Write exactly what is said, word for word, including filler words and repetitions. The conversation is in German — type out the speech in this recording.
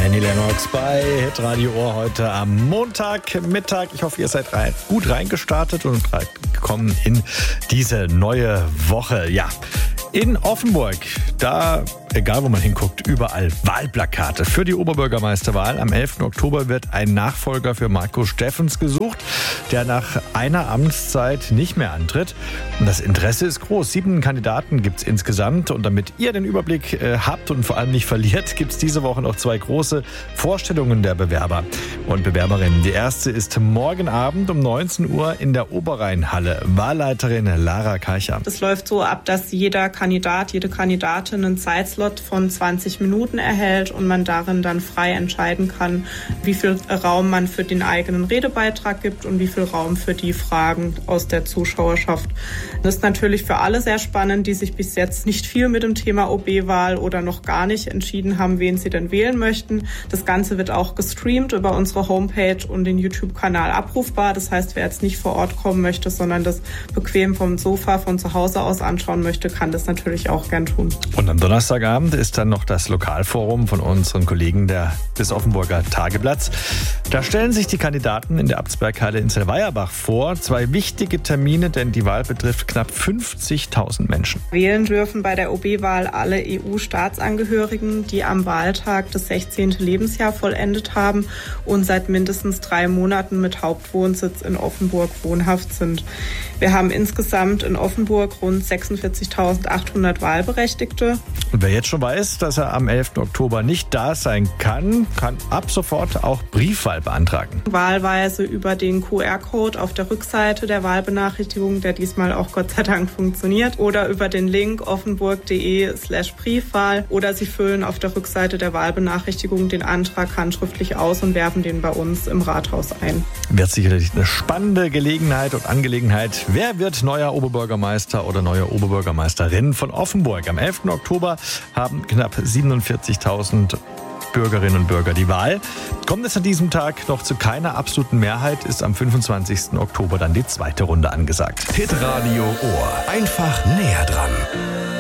Annie Lennox bei Hitradio Ohr heute am Montagmittag. Ich hoffe, ihr seid rein, gut reingestartet und gekommen in diese neue Woche. Ja, in Offenburg, da, egal wo man hinguckt, überall Wahlplakate für die Oberbürgermeisterwahl. Am elften Oktober wird ein Nachfolger für Marco Steffens gesucht, der nach einer Amtszeit nicht mehr antritt. Und das Interesse ist groß. Sieben Kandidaten gibt es insgesamt. Und damit ihr den Überblick äh, habt und vor allem nicht verliert, gibt es diese Woche noch zwei große Vorstellungen der Bewerber und Bewerberinnen. Die erste ist morgen Abend um neunzehn Uhr in der Oberrheinhalle. Wahlleiterin Lara Karcher. Das läuft so ab, dass jeder Kandidat, jede Kandidatin einen Zeitslot von zwanzig Minuten erhält und man darin dann frei entscheiden kann, wie viel Raum man für den eigenen Redebeitrag gibt und wie viel Raum für die Fragen aus der Zuschauerschaft. Das ist natürlich für alle sehr spannend, die sich bis jetzt nicht viel mit dem Thema O B-Wahl oder noch gar nicht entschieden haben, wen sie denn wählen möchten. Das Ganze wird auch gestreamt über unsere Homepage und den YouTube-Kanal abrufbar. Das heißt, wer jetzt nicht vor Ort kommen möchte, sondern das bequem vom Sofa von zu Hause aus anschauen möchte, kann das natürlich auch gern tun. Und am Donnerstagabend ist dann noch das Lokalforum von unseren Kollegen der, des Offenburger Tageblatts. Da stellen sich die Kandidaten in der Abtsberghalle in Sellweierbach vor. Zwei wichtige Termine, denn die Wahl betrifft knapp fünfzigtausend Menschen. Wählen dürfen bei der O B-Wahl alle E U-Staatsangehörigen, die am Wahltag das sechzehnte Lebensjahr vollendet haben und seit mindestens drei Monaten mit Hauptwohnsitz in Offenburg wohnhaft sind. Wir haben insgesamt in Offenburg rund sechsundvierzigtausendachthundert Wahlberechtigte. Und wer jetzt schon weiß, dass er am elften Oktober nicht da sein kann, kann ab sofort auch Briefwahl beantragen. Wahlweise über den Q R-Code auf der Rückseite der Wahlbenachrichtigung, der diesmal auch Gott sei Dank funktioniert, oder über den Link offenburg.de slash Briefwahl, oder Sie füllen auf der Rückseite der Wahlbenachrichtigung den Antrag handschriftlich aus und werfen den bei uns im Rathaus ein. Wird sicherlich eine spannende Gelegenheit und Angelegenheit. Wer wird neuer Oberbürgermeister oder neue Oberbürgermeisterin von Offenburg? Am elften Oktober haben knapp siebenundvierzigtausend Bürgerinnen und Bürger die Wahl. Kommt es an diesem Tag noch zu keiner absoluten Mehrheit, ist am fünfundzwanzigsten Oktober dann die zweite Runde angesagt. Hitradio Ohr. Einfach näher dran.